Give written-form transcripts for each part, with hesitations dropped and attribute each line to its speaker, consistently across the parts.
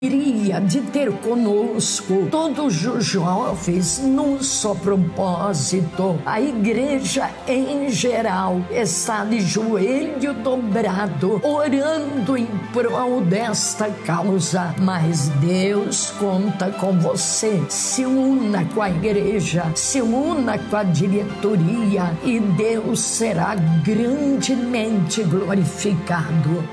Speaker 1: de ter conosco todos os jovens num só propósito. A igreja em geral está de joelho dobrado, orando em prol desta causa, mas Deus conta com você. Se una com a igreja, se una com a diretoria e Deus será grandemente glorificado.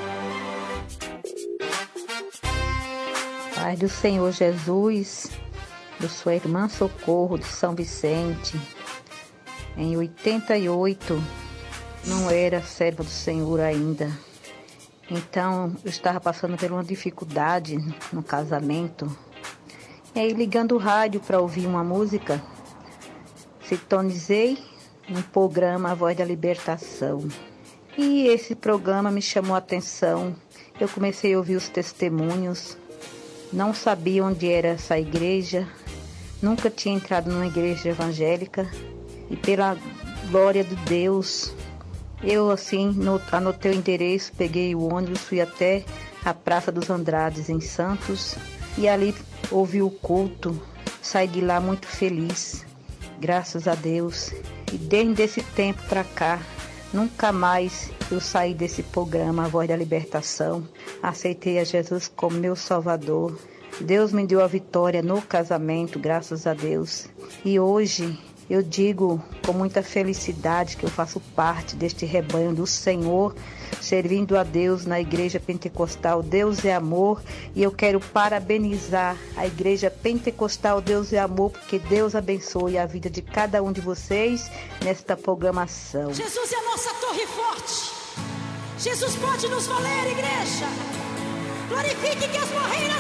Speaker 2: Pai do Senhor Jesus, do sua irmã Socorro de São Vicente, em 88, não era serva do Senhor ainda. Então, eu estava passando por uma dificuldade no casamento. E aí, ligando o rádio para ouvir uma música, sintonizei um programa A Voz da Libertação. E esse programa me chamou a atenção. Eu comecei a ouvir os testemunhos. Não sabia onde era essa igreja, nunca tinha entrado numa igreja evangélica e pela glória de Deus, eu anotei o endereço, peguei o ônibus, fui até a Praça dos Andrades em Santos e ali ouvi o culto, saí de lá muito feliz, graças a Deus. E desde esse tempo para cá, nunca mais eu saí desse programa A Voz da Libertação. Aceitei a Jesus como meu Salvador. Deus me deu a vitória no casamento, graças a Deus. E hoje eu digo com muita felicidade que eu faço parte deste rebanho do Senhor, servindo a Deus na Igreja Pentecostal Deus é Amor. E eu quero parabenizar a Igreja Pentecostal Deus é Amor, porque Deus abençoe a vida de cada um de vocês nesta programação.
Speaker 3: Jesus é a nossa torre forte. Jesus pode nos valer, igreja. Glorifique que as barreiras